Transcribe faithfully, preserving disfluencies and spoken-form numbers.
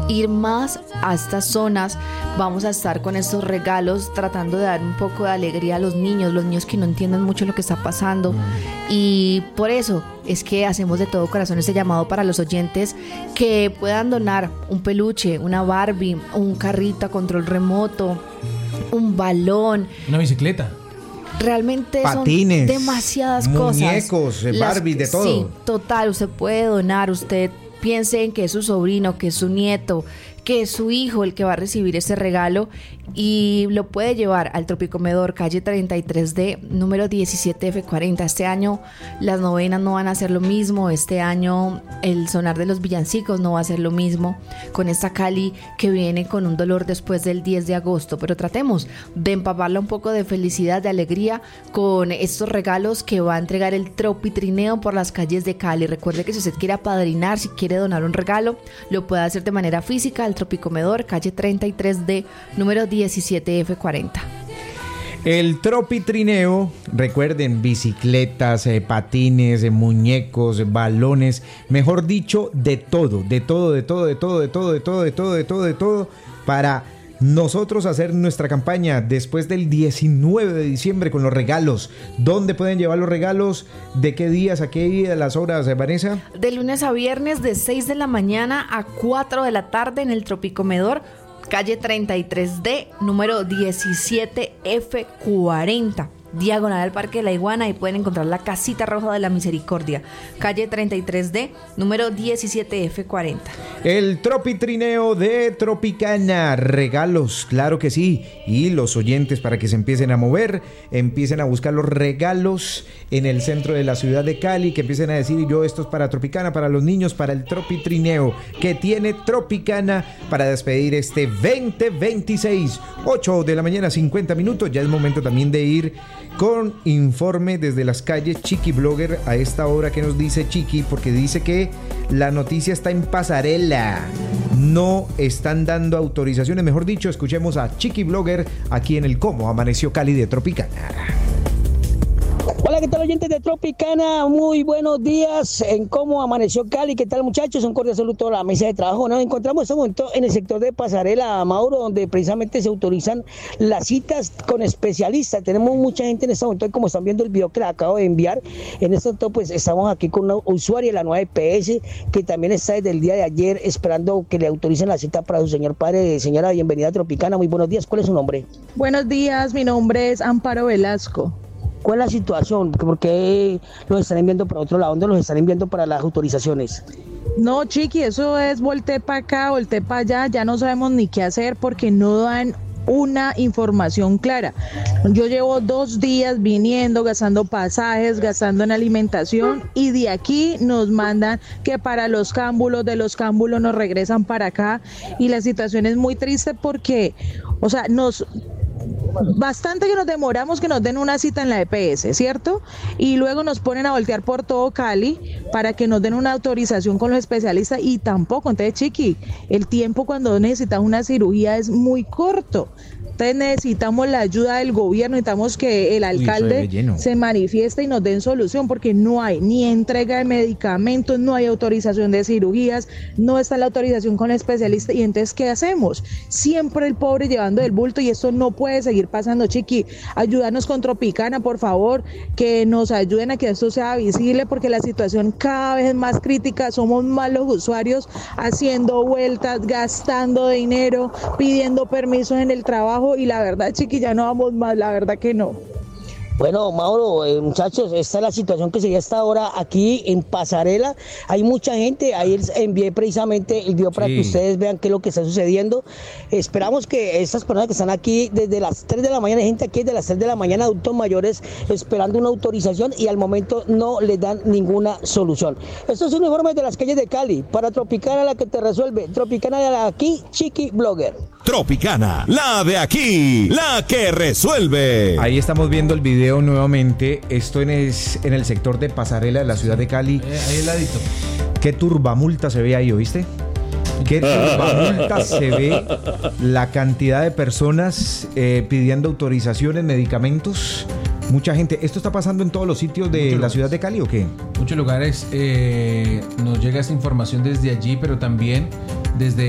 ir más a estas zonas. Vamos a estar con estos regalos tratando de dar un poco de alegría a los niños, los niños que no entienden mucho lo que está pasando. Y por eso es que hacemos de todo corazón este llamado para los oyentes que puedan donar un peluche, una Barbie, un carrito a control remoto, un balón, una bicicleta. Realmente patines, son demasiadas muñecos, cosas. muñecos, Barbie, de todo. Sí, total, usted puede donar, usted piense en que es su sobrino, que es su nieto, que es su hijo el que va a recibir ese regalo y lo puede llevar al Tropicomedor, calle treinta y tres D, número diecisiete F cuarenta. Este año las novenas no van a ser lo mismo, este año el sonar de los villancicos no va a ser lo mismo con esta Cali que viene con un dolor después del diez de agosto, pero tratemos de empaparla un poco de felicidad, de alegría con estos regalos que va a entregar el Tropitrineo por las calles de Cali. Recuerde que si usted quiere apadrinar, si quiere donar un regalo, lo puede hacer de manera física al Tropicomedor, calle treinta y tres D, número diecisiete F cuarenta. El Tropitrineo, recuerden, bicicletas, eh, patines, eh, muñecos, eh, balones, mejor dicho, de todo, de todo, de todo, de todo, de todo, de todo, de todo, de todo, de todo, para nosotros hacer nuestra campaña después del diecinueve de diciembre con los regalos. ¿Dónde pueden llevar los regalos? ¿De qué días a qué día, las horas, Vanessa? De lunes a viernes, de seis de la mañana a cuatro de la tarde en el Tropicomedor, calle treinta y tres D, número diecisiete F cuarenta. Diagonal al Parque de la Iguana, y pueden encontrar la Casita Roja de la Misericordia, calle treinta y tres D, número diecisiete F cuarenta. El Tropitrineo de Tropicana, regalos, claro que sí, y los oyentes para que se empiecen a mover, empiecen a buscar los regalos en el centro de la ciudad de Cali, que empiecen a decir, yo esto es para Tropicana, para los niños, para el Tropitrineo que tiene Tropicana para despedir este veinte veintiséis, ocho de la mañana, cincuenta minutos. Ya es momento también de ir con informe desde las calles. Chiqui Blogger, a esta hora, ¿qué nos dice Chiqui? Porque dice que la noticia está en pasarela, no están dando autorizaciones. Mejor dicho, escuchemos a Chiqui Blogger aquí en el Cómo Amaneció Cali de Tropicana. Hola, ¿qué tal, oyentes de Tropicana? Muy buenos días en Cómo Amaneció Cali. ¿Qué tal, muchachos? Un cordial saludo a la mesa de trabajo. Nos encontramos en este momento en el sector de Pasarela, Mauro, donde precisamente se autorizan las citas con especialistas. Tenemos mucha gente en este momento, como están viendo el video que les acabo de enviar. En este momento, pues, estamos aquí con una usuaria de la nueva E P S, que también está desde el día de ayer esperando que le autoricen la cita para su señor padre. Señora, bienvenida a Tropicana. Muy buenos días. ¿Cuál es su nombre? Buenos días, mi nombre es Amparo Velasco. ¿Cuál es la situación? ¿Por qué los están enviando para otro lado? ¿Dónde los están enviando para las autorizaciones? No, Chiqui, eso es volteé para acá, volteé para allá, ya no sabemos ni qué hacer porque no dan una información clara. Yo llevo dos días viniendo, gastando pasajes, gastando en alimentación, y de aquí nos mandan que para los cámbulos, de los cámbulos nos regresan para acá, y la situación es muy triste porque, o sea, nos... bastante que nos demoramos que nos den una cita en la E P S, ¿cierto? Y luego nos ponen a voltear por todo Cali para que nos den una autorización con los especialistas, y tampoco. Entonces, Chiqui, el tiempo cuando necesitas una cirugía es muy corto. Entonces necesitamos la ayuda del gobierno, necesitamos que el alcalde se manifieste y nos den solución, porque no hay ni entrega de medicamentos, no hay autorización de cirugías, no está la autorización con el especialista. Y entonces, ¿qué hacemos? Siempre el pobre llevando el bulto, y esto no puede seguir pasando, Chiqui. Ayúdanos con Tropicana, por favor, que nos ayuden a que esto sea visible, porque la situación cada vez es más crítica. Somos más los usuarios haciendo vueltas, gastando dinero, pidiendo permisos en el trabajo, y la verdad, Chiqui, ya no vamos más, la verdad que no. Bueno, Mauro, eh, muchachos, esta es la situación que se ve hasta ahora aquí en Pasarela. Hay mucha gente, ahí les envié precisamente el video para sí. que ustedes vean qué es lo que está sucediendo. Esperamos que estas personas que están aquí desde las tres de la mañana, hay gente aquí desde las tres de la mañana, adultos mayores, esperando una autorización, y al momento no les dan ninguna solución. Esto es un informe de las calles de Cali, para Tropicana, la que te resuelve. Tropicana de aquí, Chiqui Blogger. Tropicana, la de aquí, la que resuelve. Ahí estamos viendo el video nuevamente. Esto en, es, en el sector de Pasarela de la ciudad de Cali. Eh, ahí el ladito. Qué turbamulta se ve ahí, ¿oíste? Qué turbamulta se ve. La cantidad de personas eh, pidiendo autorizaciones, medicamentos. Mucha gente. ¿Esto está pasando en todos los sitios de la ciudad de Cali o qué? Muchos lugares eh, nos llega esta información desde allí, pero también desde